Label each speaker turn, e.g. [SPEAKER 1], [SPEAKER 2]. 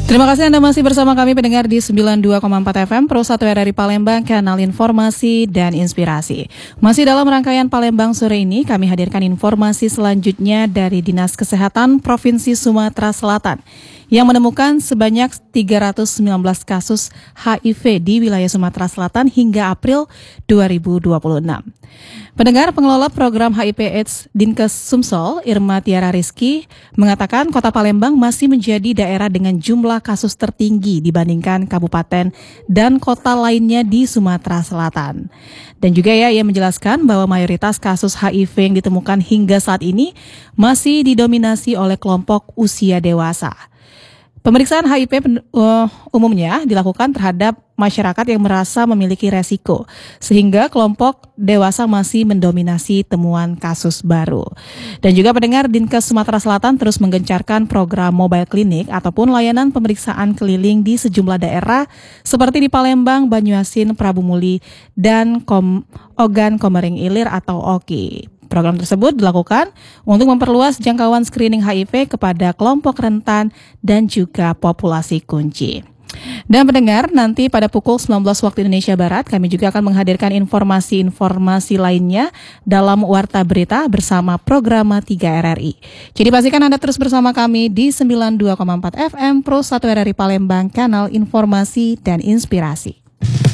[SPEAKER 1] Terima kasih Anda masih bersama kami pendengar di 92,4 FM Pro 1 RRI Palembang, kanal informasi dan inspirasi. Masih dalam rangkaian Palembang sore ini, kami hadirkan informasi selanjutnya dari Dinas Kesehatan Provinsi Sumatera Selatan yang menemukan sebanyak 319 kasus HIV di wilayah Sumatera Selatan hingga April 2026. Pendengar, pengelola program HIV/AIDS Dinkes Sumsel, Irma Tiara Rizky, mengatakan Kota Palembang masih menjadi daerah dengan jumlah kasus tertinggi dibandingkan kabupaten dan kota lainnya di Sumatera Selatan. Dan juga ia menjelaskan bahwa mayoritas kasus HIV yang ditemukan hingga saat ini masih didominasi oleh kelompok usia dewasa. Pemeriksaan HIV umumnya dilakukan terhadap masyarakat yang merasa memiliki resiko, sehingga kelompok dewasa masih mendominasi temuan kasus baru. Dan juga pendengar, Dinkes Sumatera Selatan terus menggencarkan program mobile clinic ataupun layanan pemeriksaan keliling di sejumlah daerah seperti di Palembang, Banyuasin, Prabu Muli, dan Ogan Komering Ilir atau OKI. Program tersebut dilakukan untuk memperluas jangkauan screening HIV kepada kelompok rentan dan juga populasi kunci. Dan pendengar, nanti pada pukul 19 waktu Indonesia Barat, kami juga akan menghadirkan informasi-informasi lainnya dalam Warta Berita bersama Programa 3 RRI. Jadi pastikan Anda terus bersama kami di 92,4 FM Pro 1 RRI Palembang, kanal informasi dan inspirasi.